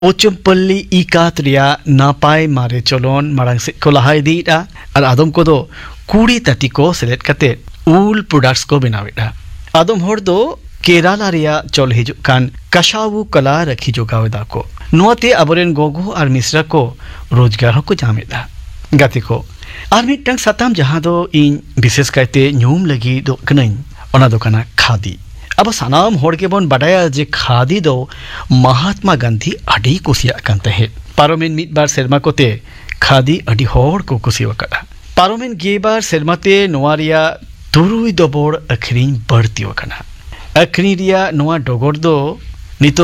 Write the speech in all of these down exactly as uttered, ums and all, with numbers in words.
Ochumpalli ikat ria napai mare cholon marang se ko lahai di da ar adom ko do kudi tati ko select kate ul products ko benawida adom hor do Kerala ria chol hiju kan kashawu kala rakhi jogaw da ko nuate aboren gogo ar misra ko rozgar ko jameda gati ko ar mitang satam jaha do in bises kaite nyum lagi do kanain ona do kana khadi अब सनाम होड़ के bone बड़ाया जे खादी दो महात्मा गांधी अड़ी कुसिया कंते है पारोमेन मिट बार शर्मा कोते खादी अड़ी होड़ को कुसिया कड़ा पारोमेन गे बार शर्माते नोवारिया तुरुई दो बोड़ अखरीन बढ़ती वकना अखरीरिया नोवा डोगोर दो नितो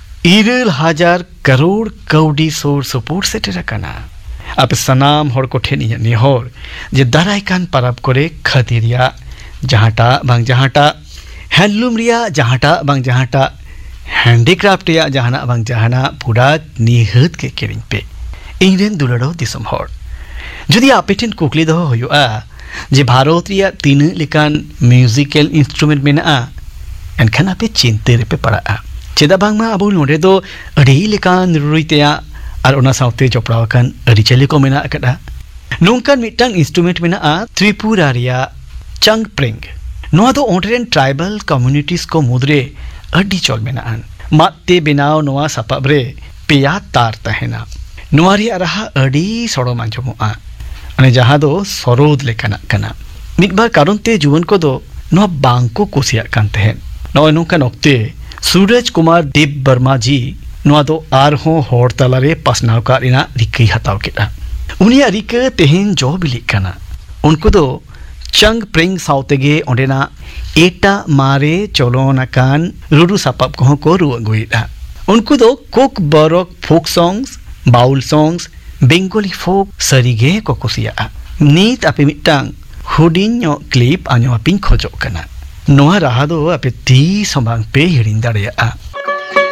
इरल हजार करोड़ कौड़ी सोर सपोर्ट से टेरकना अब सनाम होड़ को ठेनी निहोर जे दराई कान परब करे खादीरिया जहाटा बांग जहाटा हैंडलूम रिया जहाटा बांग जहाटा हैंडीक्राफ्ट रिया जहाना बांग जहाना पूरा निहत के किरिंग पे इंग्लैंड दुलड़ो दिसम होड़ जुदी आपेटेन कुकली दो होयो आ जे भारत रिया तीन लिकान म्यूजिकल इंस्ट्रूमेंट में ना एनखान आपे चिंते रे पे पड़ा आ चेदा बांग मा अबो नोडे दो अड़ी लिकान रुइतेया आर ओना साउते जोपड़ाव कान अड़ी चले को मेना अकड़ा नोंकान मिटांग इंस्ट्रूमेंट में ना त्रिपुरा रिया चंग प्रिंग नोआ दो ओंटरेन ट्राइबल कम्युनिटीज को मुद्रे अड्डी चोल मेनान माते बिनाव नोआ सपाब्रे पेया तार तहेना नोआरी अरहा अड्डी सड़ो मांजोमोआ अने जहां दो सरोद लेकना कना मिदबार कारण ते जुवन को दो नोआ बांको कुसिया कान तहेन नोआ नोका नोक्ते सूरज कुमार देव वर्मा जी नोआ दो आर हो होड़ तलारे पासनाव का रिना रिकई हताव केटा उनिया रिक तेहेन जो बिलिक कना उनको दो चंग प्रिंग साउतेगे ओंडेना एटा मारे चोलोनाकान रुरु सापाप को को रुअगुइदा उनको दो Coke baroque folk songs bowl songs Bengali फोक सरीगे को कुसिया नीत आपे मिटांग हुडिन्यो क्लिप आन्यो अपिन खोजो कना नोआ रहा दो आपे ती सोबांग पे हिरिन दाड़ेया